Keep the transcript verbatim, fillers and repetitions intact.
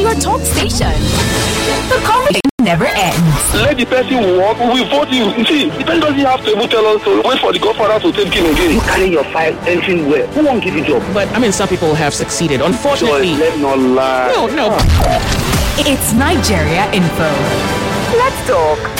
your talk station. The conversation never ends. Let the person walk, we vote you. You see, the person doesn't have to even tell us to wait for the godfather to take him again. You carry your file entering where? Who won't give you job? But, I mean, some people have succeeded. Unfortunately. Joy, let's not lie. No, no. It's Nigeria Info. Let's talk.